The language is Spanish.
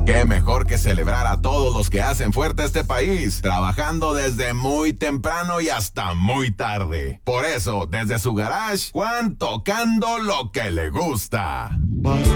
qué mejor que celebrar a todos los que hacen fuerte este país, trabajando desde muy temprano y hasta muy tarde. Por eso, desde su garage, Juan tocando lo que le gusta.